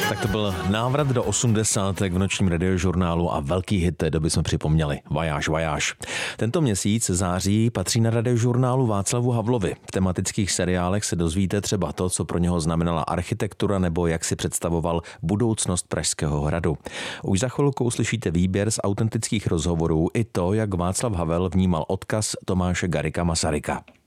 Tak to byl návrat do 80. v nočním radiožurnálu a velký hit té doby jsme připomněli. Vajáš, vajáš. Tento měsíc září patří na radiožurnálu Václavu Havlovi. V tematických seriálech se dozvíte třeba to, co pro něho znamenala architektura nebo jak si představoval budoucnost Pražského hradu. Už za chvilku uslyšíte výběr z autentických rozhovorů i to, jak Václav Havel vnímal odkaz Tomáše Garrigua Masaryka.